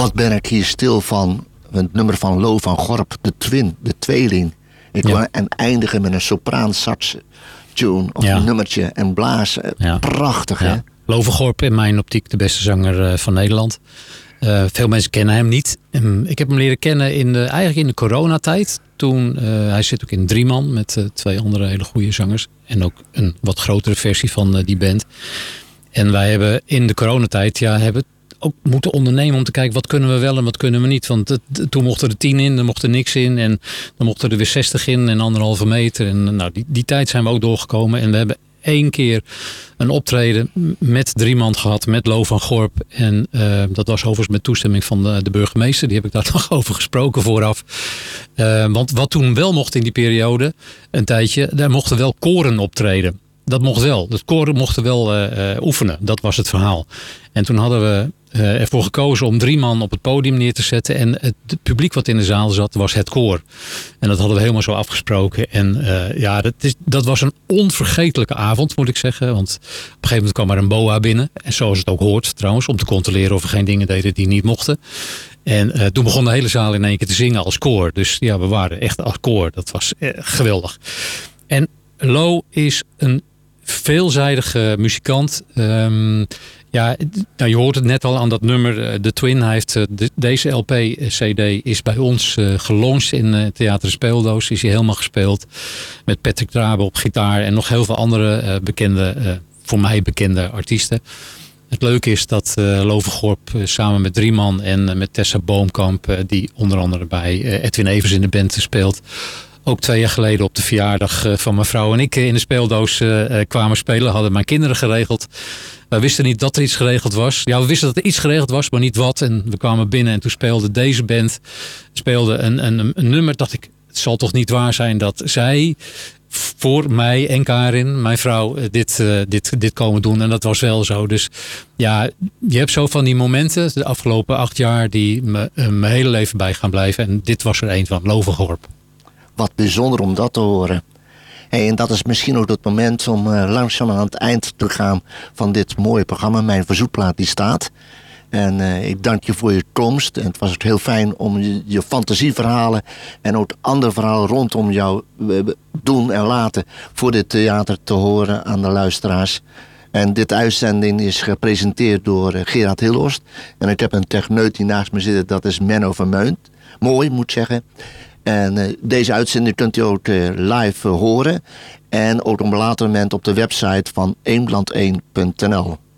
Wat ben ik hier stil van het nummer van Lo van Gorp, de twin, de tweeling. Ik wil en eindigen met een sopraan sax tune of een nummertje en blazen. Ja. Prachtig, hè? Lo van Gorp in mijn optiek de beste zanger van Nederland. Veel mensen kennen hem niet. Ik heb hem leren kennen eigenlijk in de coronatijd. Toen, hij zit ook in Drieman met 2 andere hele goede zangers. En ook een wat grotere versie van die band. En wij hebben in de coronatijd hebben ook moeten ondernemen om te kijken wat kunnen we wel en wat kunnen we niet. Want toen mochten er 10 in, er mocht er niks in. En dan mochten er weer 60 in en 1,5 meter. En die tijd zijn we ook doorgekomen. En we hebben 1 keer een optreden met Drieman gehad, met Lo van Gorp. En dat was overigens met toestemming van de burgemeester. Die heb ik daar nog over gesproken vooraf. Want wat toen wel mocht in die periode, een tijdje, daar mochten wel koren optreden. Dat mocht wel. De koren mochten wel oefenen. Dat was het verhaal. En toen hadden we ervoor gekozen om Drieman op het podium neer te zetten. En het publiek wat in de zaal zat, was het koor. En dat hadden we helemaal zo afgesproken. En dat was een onvergetelijke avond, moet ik zeggen. Want op een gegeven moment kwam er een boa binnen. En zoals het ook hoort trouwens, om te controleren of we geen dingen deden die niet mochten. En toen begon de hele zaal in één keer te zingen als koor. Dus ja, we waren echt als koor. Dat was geweldig. En Lo is een veelzijdige muzikant. Je hoort het net al aan dat nummer. De Twin. Hij heeft deze LP-CD is bij ons gelaunched in Theater Speeldoos. Is hij helemaal gespeeld. Met Patrick Trabe op gitaar. En nog heel veel andere voor mij bekende artiesten. Het leuke is dat Lo van Gorp samen met Drieman en met Tessa Boomkamp, die onder andere bij Edwin Evers in de band speelt, ook 2 jaar geleden op de verjaardag van mijn vrouw en ik in de speeldoos kwamen spelen. Hadden mijn kinderen geregeld. We wisten niet dat er iets geregeld was. Ja, we wisten dat er iets geregeld was, maar niet wat. En we kwamen binnen en toen speelde deze band een nummer. Dacht ik, het zal toch niet waar zijn dat zij voor mij en Karin, mijn vrouw, dit komen doen. En dat was wel zo. Dus ja, je hebt zo van die momenten de afgelopen 8 jaar die me mijn hele leven bij gaan blijven. En dit was er een van, Lo van Gorp. Wat bijzonder om dat te horen. En dat is misschien ook het moment om langzaam aan het eind te gaan van dit mooie programma. Mijn verzoekplaat die staat. En ik dank je voor je komst. En het was ook heel fijn om je fantasieverhalen en ook andere verhalen rondom jou doen en laten voor dit theater te horen aan de luisteraars. En dit uitzending is gepresenteerd door Gerard Hilhorst. En ik heb een techneut die naast me zit, dat is Menno Vermeunt. Mooi, moet ik zeggen. En deze uitzending kunt u ook live horen. En ook op een later moment op de website van 1bland1.nl.